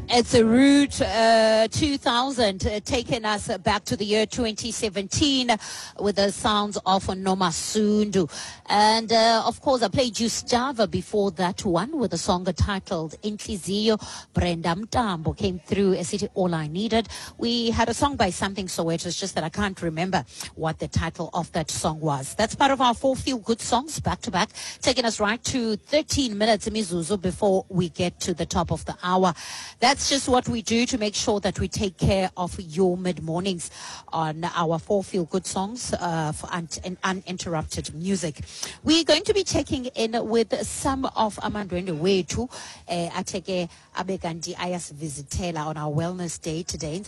It's a Route 2000 taking us back to the year 2017 with the sounds of Noma Sundu. And of course, I played you Java before that one with a song titled Inhliziyo. Brenda Mtambo came through a city All I Needed. We had a song by Something Soweto. It's just that I can't remember what the title of that song was. That's part of our 4 feel-good songs back to back, taking us right to 13 minutes Mizuzu before we get to the top of the hour. That's just what we do to make sure that we take care of your mid-mornings on our 4 feel-good songs for uninterrupted music. We're going to be checking in with some of Amandwende Wetu ateke abekanti ayas visitela on our wellness day today.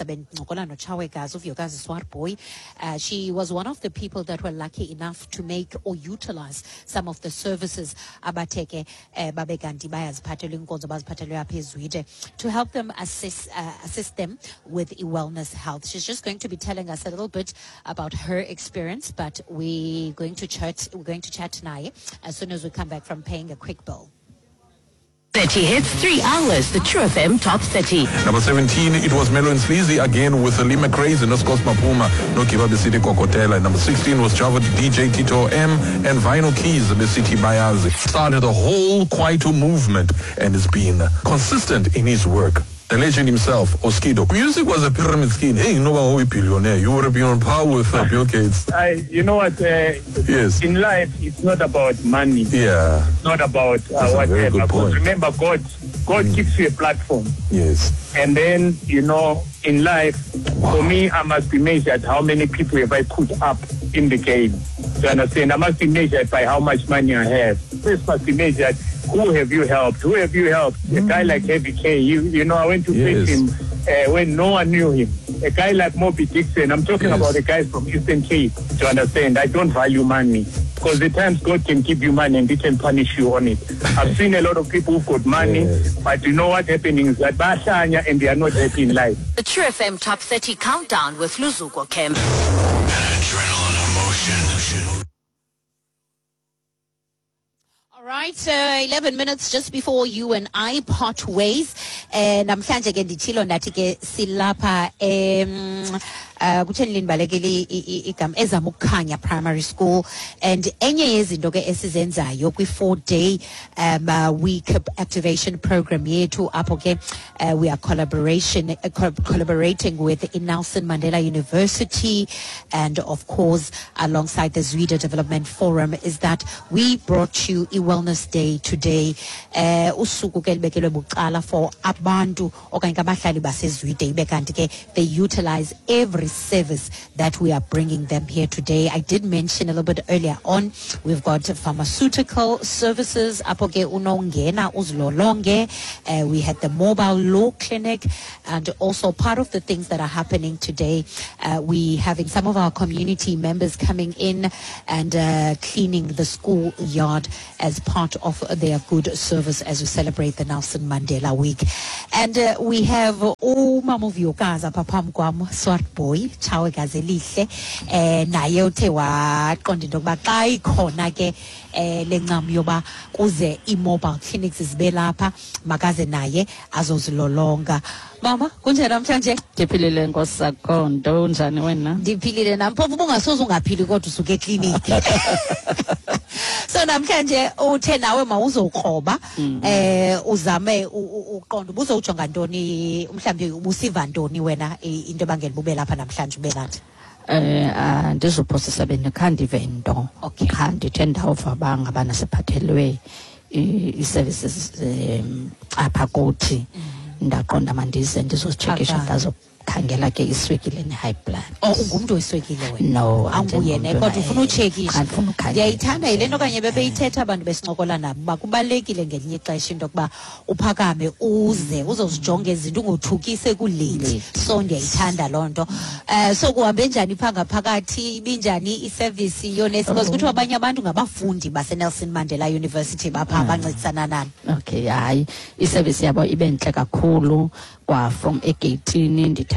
She was one of the people that were lucky enough to make or utilize some of the services abateke babekanti bayaziphathela inkonzo baziphathelwe apha eZwide to help them assist them with wellness health. She's just going to be telling us a little bit about her experience, but we're going to chat tonight as soon as we come back from paying a quick bill. 30 hits, 3 hours, the True FM Top 30. Number 17, it was Melo and Sleazy again with Lee McRae and Oskos Mapuma, no Kiva Besiti Kokotela. And number 16 was Java DJ Tito M and Vinyl Keys, Besiti Bayazi. Started a whole Kwaito movement and has been consistent in his work. The legend himself, Oskido. Music was a pyramid scheme. Hey, you know what, a billionaire. You would have been on par with Bill Gates. You know what? Yes. In life, it's not about money. Yeah. It's not about whatever. Because remember, God gives you a platform. Yes. And then, you know, in life, for me, I must be measured how many people have I put up in the game. Do you understand? I must be measured by how much money I have. First must be measured. Who have you helped? Who have you helped? A guy like Heavy K, you know, I went to face him when no one knew him. A guy like Moby Dixon, I'm talking about the guys from Eastern Cape. Do you understand? I don't value money. Because the times God can give you money and He can punish you on it. I've seen a lot of people who've got money, but you know what's happening is that Bashanya and they are not happy in life. The True FM Top 30 Countdown with Luzuko Kemp. Adrenaline emotion. All right, 11 minutes just before you and I part ways. And I'm Kanja Genditilo Natike Silapa kutheni balekeli igama ezamukhanya primary school and enye yezinto ke esizenzayo kwi 4-day week activation program yethu apho ke we are collaborating with Nelson Mandela University and of course alongside the Zwide Development Forum is that we brought you a wellness day today usuku ke libekelwe bucala for abantu okanye abahlali baseZwide bekanti ke they utilize every service that we are bringing them here today. I did mention a little bit earlier on, we've got pharmaceutical services, apoke unongena uzlolonge, we had the mobile law clinic, and also part of the things that are happening today, we having some of our community members coming in and cleaning the school yard as part of their good service as we celebrate the Nelson Mandela Week. And we have Mama Vyokaza Papam Kwam Swart Boy Chawe Gazelihle naye uthe waqonda into yokuba xa ikhona ke lencam yoba kuze i-mobile clinics zibe lapha makaze naye azozilolonga. Mama kunjani namhlanje? Ndiphilile Nkosi Sakhonto, unjani wena? Ndiphilile nami phofu bungasoze ungaphili kodwa usuke eclinic. So namhlanje uthe nawe mawuzokroba uzame uqonda ubuzojonga ntoni mhlambe ubusiva ntoni wena into ebangela bube lapha namhlanje ube lathi. Ndizophosisa bendikandive nto. Okay. Kha ndithe ndawuva bangabana siphathelwe i-services apha kuthi ndaqonda mandize ndizozitshekisha ndazokhangela ke iswekile ne-high blood. Ungumntu weswekile wena? No, anguyena kodwa ufuna utshekisha. Andifuna ukhangela. Ndiyayithanda yile nto kanye bebeyithetha abantu besincokola nabo uba kubalulekile ngelinye ixesha into yokuba uphakame uzozijonga izinto ungothukise kulate. So ndiyayithanda loo nto. So kuhambe njani phaa ngaphakathi ibinjani iservice yonesi because kuthiwa abanye abantu ngabafundi baseNelson Mandela University bapha abancedisana nani. Okay, hayi iservice yabo ibe ntle kakhulu kwa from egate ndithatha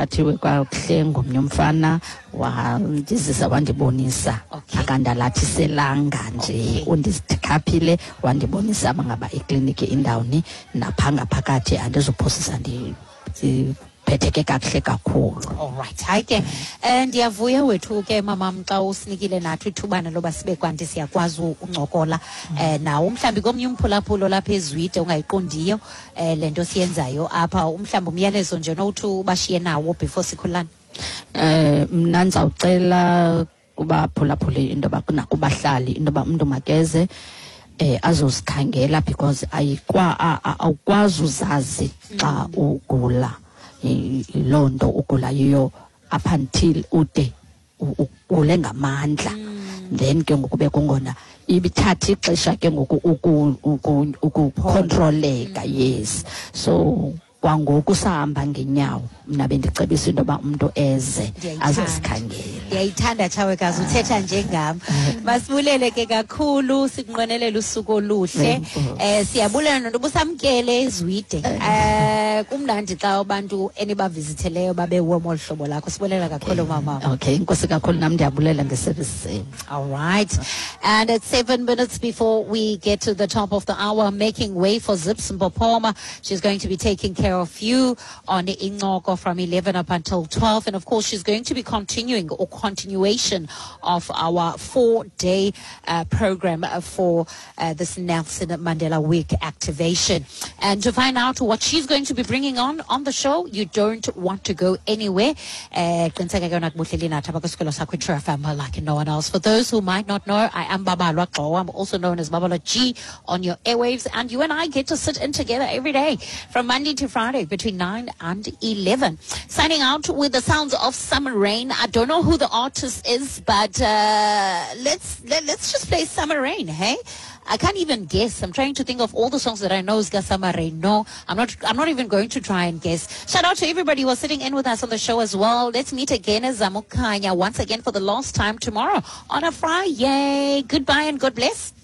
ndithathiwe kwakuhle ngomnye umfana wandizisa wandibonisa Okay. akandalathiselanga nje undizikhaphile wandibonisa abangaba ekliniki indawuni napha ngaphakathi andizophosisa ndiphetheke kakuhle kakhulu. All right. Hayi ke ndiyavuya wethu ke mamam xa usinikile nathi ithubana loba sibe kwanti siyakwazi uncokola nawo mhlambi komnye umphulapulo lapha eZwide ungayiqondiyo lento siyenzayo apha mhlambi umyalezo nje nothi ubashiye nawo before sikhulana. Mna ndizawucela kubaphulaphuli into yoba kubahlali into yoba umntu makeze azozikhangela because awukwazi uzazi xa ugula loo nto ugula yiyo up until ude ugule ngamandla then ke ngoku bekungona ibithatha ixesha ke ngoku ukukontroleka. Yes, so kwangoku sahamba ngenyawo mna bendicebisa into yoba umntu eze azozikhangela. Ndiyayithanda Thawekazi uthetha njengam. Masibulele ke kakhulu sikunqwenelela usuku oluhle. Siyabulela nonto busamkele eZwide. Kumnandi xa abantu enibavizitheleyo babe warm olhlobo lakho. Sibulela kakhulu mama. Okay, inkosi kakhulu nam ndiyabulela ngeservice. All right. And at 7 minutes before we get to the top of the hour, making way for Zips Mpopoma. She's going to be taking care of you on the Ingoko from 11 up until 12. And of course, she's going to be continuation of our 4-day program for this Nelson Mandela Week activation. And to find out what she's going to be bringing on the show, you don't want to go anywhere. Like no one else. For those who might not know, I am Babalwa Gxowa. I'm also known as Babalwa G on your airwaves. And you and I get to sit in together every day from Monday to Friday between 9 and 11. Signing out with the sounds of Summer Rain. I don't know who the artist is, but let's just play Summer Rain, hey? I can't even guess. I'm trying to think of all the songs that I know is Summer Rain. No, I'm not even going to try and guess. Shout out to everybody who was sitting in with us on the show as well. Let's meet again as Zamukanya once again for the last time tomorrow on a Friday. Goodbye and God bless.